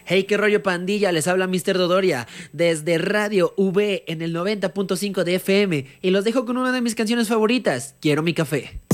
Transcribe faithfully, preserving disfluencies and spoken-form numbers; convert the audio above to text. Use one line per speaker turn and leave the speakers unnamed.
Hey, qué rollo pandilla, les habla míster Dodoria desde Radio V en el noventa punto cinco de F M y los dejo con una de mis canciones favoritas, Quiero mi café.